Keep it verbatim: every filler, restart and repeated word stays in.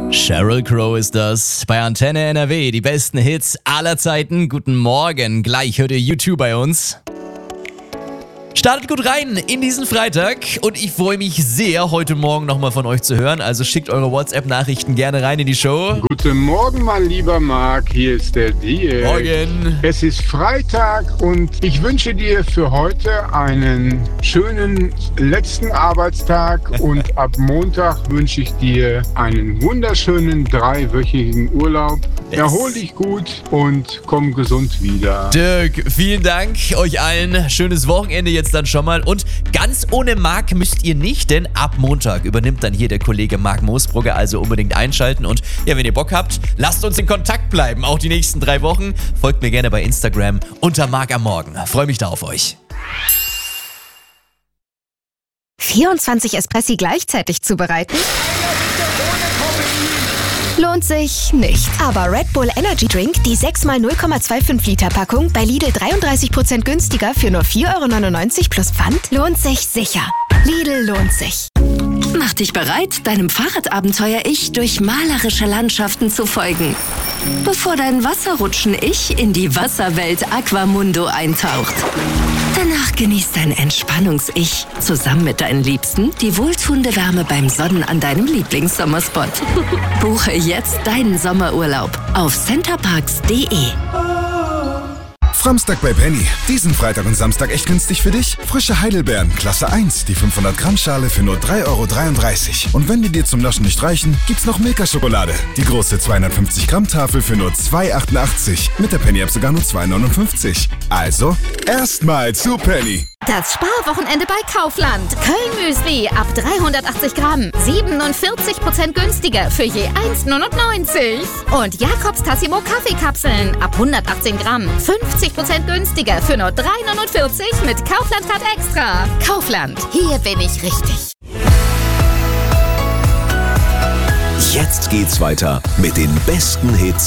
Sheryl Crow ist das bei Antenne N R W. Die besten Hits aller Zeiten. Guten Morgen. Gleich hört ihr YouTube bei uns. Startet gut rein in diesen Freitag und ich freue mich sehr, heute Morgen nochmal von euch zu hören. Also schickt eure WhatsApp-Nachrichten gerne rein in die Show. Guten Morgen, mein lieber Marc. Hier ist der Dirk. Morgen. Es ist Freitag und ich wünsche dir für heute einen schönen letzten Arbeitstag und ab Montag wünsche ich dir einen wunderschönen dreiwöchigen Urlaub. Yes. Erhol dich gut und komm gesund wieder. Dirk, vielen Dank euch allen. Schönes Wochenende jetzt dann schon mal. Und ganz ohne Marc müsst ihr nicht, denn ab Montag übernimmt dann hier der Kollege Marc Moosbrugger, also unbedingt einschalten. Und ja, wenn ihr Bock habt, lasst uns in Kontakt bleiben, auch die nächsten drei Wochen. Folgt mir gerne bei Instagram unter Marc am Morgen. Freue mich da auf euch. vierundzwanzig Espressi gleichzeitig zubereiten? Lohnt sich nicht. Aber Red Bull Energy Drink, die sechs mal null Komma fünfundzwanzig Liter Packung, bei Lidl dreiunddreißig Prozent günstiger für nur vier Euro neunundneunzig plus Pfand, lohnt sich sicher. Lidl lohnt sich. Mach dich bereit, deinem Fahrradabenteuer-Ich durch malerische Landschaften zu folgen. Bevor dein Wasserrutschen-Ich in die Wasserwelt Aquamundo eintaucht. Danach genießt dein Entspannungs-Ich zusammen mit deinen Liebsten die wohltuende Wärme beim Sonnen an deinem Lieblingssommerspot. Buche jetzt deinen Sommerurlaub auf centerparks punkt de. Framstag bei Penny. Diesen Freitag und Samstag echt günstig für dich? Frische Heidelbeeren, Klasse eins, die fünfhundert Gramm Schale für nur drei Euro dreiunddreißig. Und wenn die dir zum Naschen nicht reichen, gibt's noch Milka-Schokolade. Die große zweihundertfünfzig Gramm Tafel für nur zwei Euro achtundachtzig. Mit der Penny-App sogar nur zwei Euro neunundfünfzig. Also, erstmal zu Penny. Das Sparwochenende bei Kaufland. Köln-Müsli ab dreihundertachtzig Gramm. siebenundvierzig Prozent günstiger für je eins Euro neunundneunzig. Und Jakobs Tassimo Kaffeekapseln ab hundertachtzehn Gramm. fünfzig Prozent günstiger für nur drei Euro neunundvierzig mit Kaufland-Card Extra. Kaufland, hier bin ich richtig. Jetzt geht's weiter mit den besten Hits